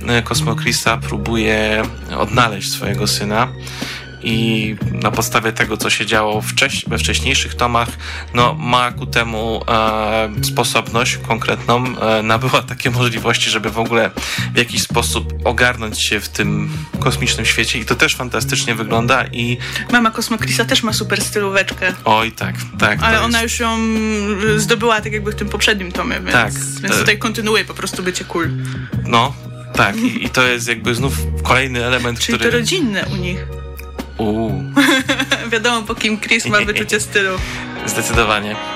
Cosmo Chrisa próbuje odnaleźć swojego syna. I na podstawie tego, co się działo we wcześniejszych tomach, no ma ku temu sposobność konkretną, nabyła takie możliwości, żeby w ogóle w jakiś sposób ogarnąć się w tym kosmicznym świecie i to też fantastycznie wygląda i... Mama Cosmo Chrisa też ma super stylóweczkę. Oj, tak. Ale ona już ją zdobyła tak jakby w tym poprzednim tomie, więc tutaj kontynuuje po prostu bycie cool. No, tak. I to jest jakby znów kolejny element, czyli to rodzinne u nich. Wiadomo, po kim Chris ma wyczucie stylu. Zdecydowanie.